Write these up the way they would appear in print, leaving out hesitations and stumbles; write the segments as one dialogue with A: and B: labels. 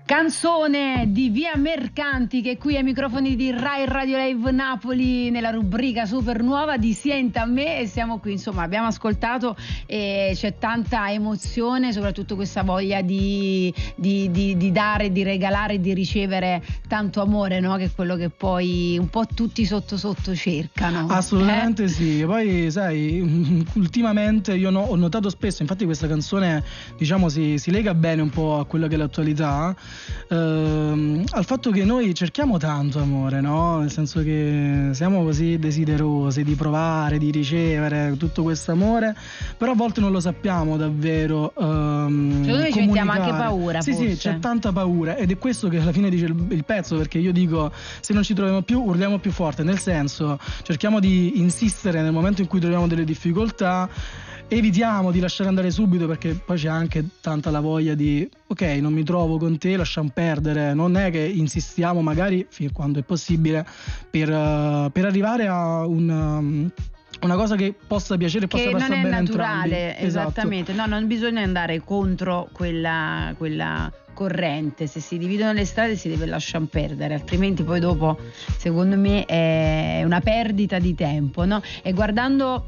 A: Canzone di Via Mercanti, che qui ai microfoni di Rai Radio Live Napoli nella rubrica super nuova di Sienta a me, e siamo qui, insomma abbiamo ascoltato e c'è tanta emozione, soprattutto questa voglia di dare, di regalare, di ricevere tanto amore, no? Che è quello che poi un po' tutti sotto sotto cercano.
B: Assolutamente sì. Poi sai, ultimamente io ho notato spesso, infatti questa canzone diciamo si lega bene un po' a quello che è l'attualità, al fatto che noi cerchiamo tanto amore, no? Nel senso che siamo così desiderosi di provare, di ricevere tutto questo amore, però a volte non lo sappiamo davvero
A: noi ci mettiamo anche paura,
B: sì,
A: forse.
B: Sì, c'è tanta paura, ed è questo che alla fine dice il pezzo, perché io dico: se non ci troviamo più, urliamo più forte, nel senso cerchiamo di insistere nel momento in cui troviamo delle difficoltà. Evitiamo di lasciare andare subito, perché poi c'è anche tanta la voglia di ok, non mi trovo con te, lasciamo perdere. Non è che insistiamo magari fin quando è possibile per arrivare a una cosa che possa piacere e possa passare bene a entrambi.
A: Che non è naturale, esattamente. Esatto. No, non bisogna andare contro quella corrente. Se si dividono le strade si deve lasciare perdere, altrimenti poi dopo secondo me è una perdita di tempo, no? E guardando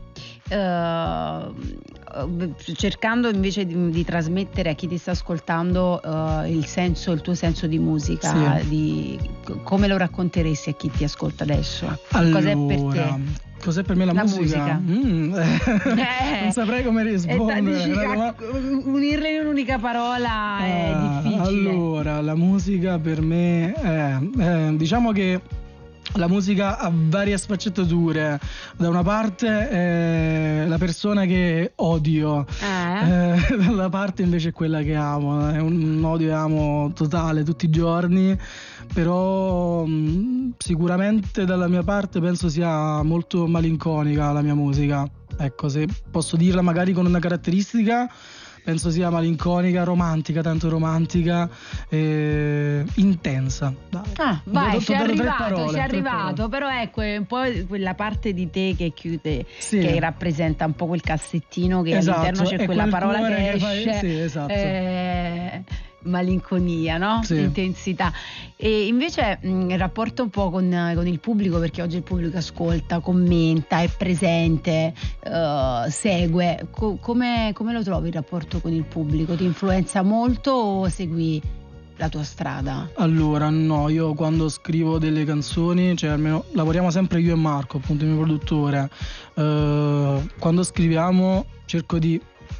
A: cercando invece di trasmettere a chi ti sta ascoltando il tuo senso di musica, sì. Come lo racconteresti a chi ti ascolta adesso?
B: Allora,
A: cos'è per te?
B: Cos'è per me la musica? Non saprei come rispondere.
A: Unirle in un'unica parola è difficile.
B: Allora, la musica per me è diciamo che la musica ha varie sfaccettature. Da una parte la persona che odio, dalla parte invece è quella che amo. È un odio e amo totale tutti i giorni, però sicuramente dalla mia parte penso sia molto malinconica la mia musica. Ecco, se posso dirla magari con una caratteristica, penso sia malinconica, romantica, tanto romantica, intensa. Dai.
A: Vai, ci è arrivato, però ecco, è un po' quella parte di te che chiude, sì. Che rappresenta un po' quel cassettino che all'interno c'è quella parola che esce.
B: Sì, esatto.
A: Malinconia, no?
B: Sì.
A: Intensità. E invece il rapporto un po' con il pubblico, perché oggi il pubblico ascolta, commenta, è presente, segue. Come lo trovi il rapporto con il pubblico? Ti influenza molto o segui la tua strada?
B: Allora no, io quando scrivo delle canzoni, cioè almeno lavoriamo sempre io e Marco, appunto il mio produttore, quando scriviamo cerco di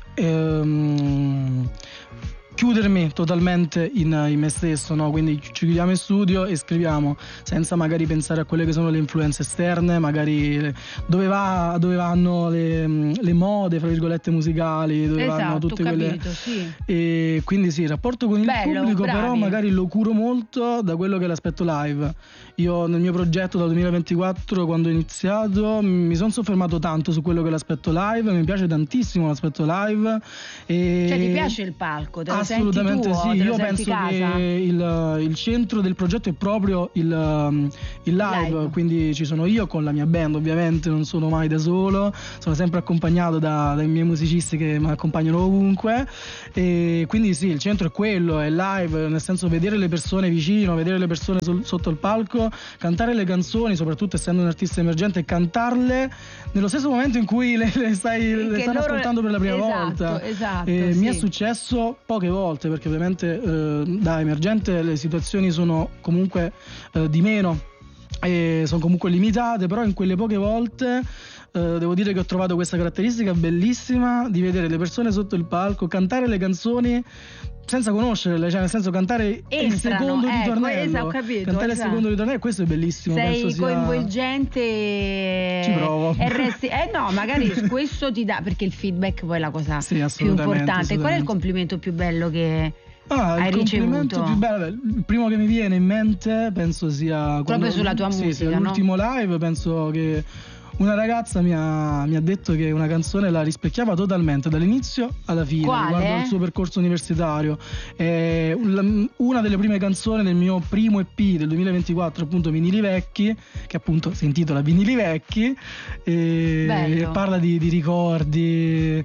B: chiudermi totalmente in me stesso, no? Quindi ci chiudiamo in studio e scriviamo senza magari pensare a quelle che sono le influenze esterne, magari dove vanno le mode, fra virgolette, musicali, dove vanno tutte quelle.
A: Sì.
B: E quindi sì, il rapporto con il pubblico, bravi. Però magari lo curo molto da quello che è l'aspetto live. Io nel mio progetto dal 2024, quando ho iniziato, mi sono soffermato tanto su quello che è l'aspetto live. Mi piace tantissimo l'aspetto live.
A: Cioè ti piace il palco?
B: Assolutamente
A: tuo,
B: sì, io penso che il centro del progetto è proprio il live, quindi ci sono io con la mia band, ovviamente non sono mai da solo, sono sempre accompagnato dai miei musicisti che mi accompagnano ovunque, e quindi sì, il centro è quello, è live, nel senso vedere le persone vicino, vedere le persone sotto il palco, cantare le canzoni, soprattutto essendo un artista emergente, cantarle nello stesso momento in cui le stanno ascoltando per la prima volta.
A: Esatto,
B: sì.
A: Mi
B: è successo poche volte, perché ovviamente da emergente le situazioni sono comunque di meno e sono comunque limitate, però in quelle poche volte devo dire che ho trovato questa caratteristica bellissima di vedere le persone sotto il palco cantare le canzoni senza conoscerle, cioè nel senso cantare il secondo ritornello, cantare il secondo ritornello, questo è bellissimo.
A: Sei
B: penso
A: coinvolgente.
B: Ci provo.
A: No, magari questo ti dà, perché il feedback poi è la cosa più importante. Qual è il complimento più bello che hai ricevuto?
B: Più bello, il primo che mi viene in mente penso sia
A: proprio sulla tua musica,
B: l'ultimo live, penso che Una ragazza mi ha detto che una canzone la rispecchiava totalmente dall'inizio alla fine.
A: Quale?
B: Riguardo al suo percorso universitario. Una delle prime canzoni del mio primo EP del 2024, appunto Vinili Vecchi, che appunto si intitola Vinili Vecchi, e parla di ricordi,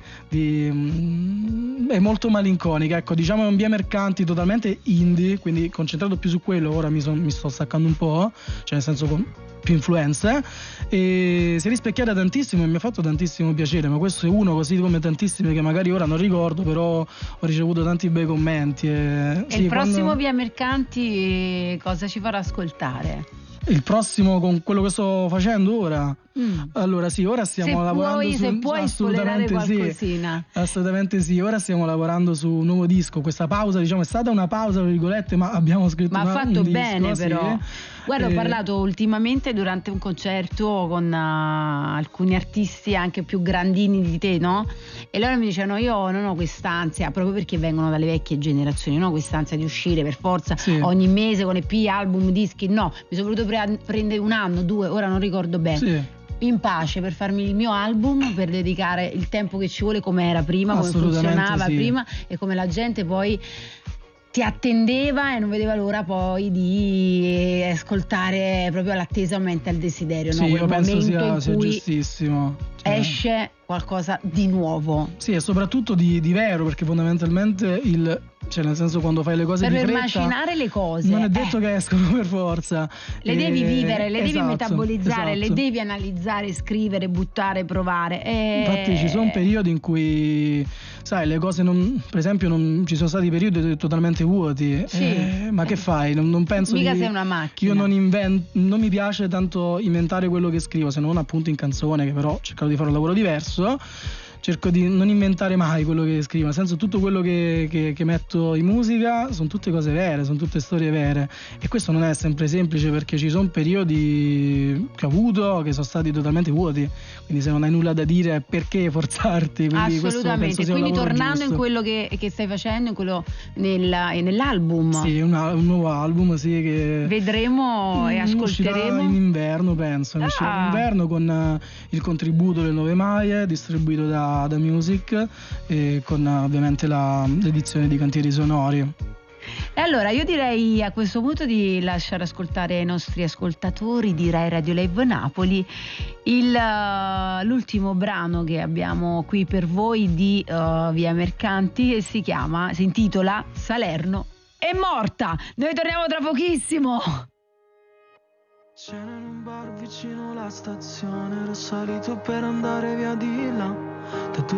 B: è molto malinconica, ecco, diciamo è un Via Mercanti totalmente indie, quindi concentrato più su quello. Ora mi sto staccando un po', cioè nel senso con più influenze, e si è rispecchiata tantissimo e mi ha fatto tantissimo piacere, ma questo è uno così come tantissimi che magari ora non ricordo, però ho ricevuto tanti bei commenti.
A: E sì, il prossimo Via Mercanti cosa ci farà ascoltare?
B: Il prossimo con quello che sto facendo ora? Allora sì, ora stiamo lavorando
A: se puoi spoilerare qualcosina.
B: Sì, assolutamente sì, ora stiamo lavorando su un nuovo disco. Questa pausa, diciamo, è stata una pausa tra virgolette, ma abbiamo scritto
A: un disco. Ma ha fatto bene però.
B: Sì.
A: Guarda, ho parlato ultimamente durante un concerto con alcuni artisti anche più grandini di te, no? E loro mi dicevano: io non ho quest'ansia, proprio perché vengono dalle vecchie generazioni, non ho quest'ansia di uscire per forza ogni mese con EP, album, dischi, no, mi sono voluto prendere 1 anno, 2, ora non ricordo bene.
B: Sì.
A: In pace per farmi il mio album, per dedicare il tempo che ci vuole, come era prima, come funzionava prima e come la gente poi ti attendeva e non vedeva l'ora poi di ascoltare, proprio l'attesa aumenta il desiderio,
B: sì,
A: no? Quel
B: io penso
A: momento
B: sia
A: in cui
B: giustissimo, cioè
A: esce qualcosa di nuovo.
B: Sì, e soprattutto di vero, perché fondamentalmente cioè nel senso, quando fai le cose
A: per
B: di fretta,
A: immaginare le cose
B: non è detto che escono per forza,
A: le devi vivere, le devi metabolizzare, le devi analizzare, scrivere, buttare, provare
B: Infatti ci sono periodi in cui, sai, le cose per esempio non ci sono stati periodi totalmente vuoti, ma che fai? Non penso
A: mica sei una macchina.
B: Io non mi piace tanto inventare quello che scrivo, se non appunto in canzone, che però ho cercato di fare un lavoro diverso. Cerco di non inventare mai quello che scrivo, nel senso, tutto quello che metto in musica sono tutte cose vere, sono tutte storie vere, e questo non è sempre semplice, perché ci sono periodi che ho avuto che sono stati totalmente vuoti, quindi se non hai nulla da dire perché forzarti? Quindi
A: assolutamente, quindi tornando giusto in quello che stai facendo, in quello nell'album.
B: Sì, un nuovo album, sì, che
A: vedremo e ascolteremo.
B: Uscirà in inverno, penso, uscirà in inverno con il contributo delle Nove Maie, distribuito da Music, e con ovviamente l'edizione di Cantieri Sonori.
A: E allora io direi a questo punto di lasciare ascoltare ai nostri ascoltatori di Rai Radio Live Napoli l'ultimo brano che abbiamo qui per voi di Via Mercanti, e si intitola Salerno è morta. Noi torniamo tra pochissimo.
C: Cena in un bar vicino alla stazione, ero salito per andare via di là. Da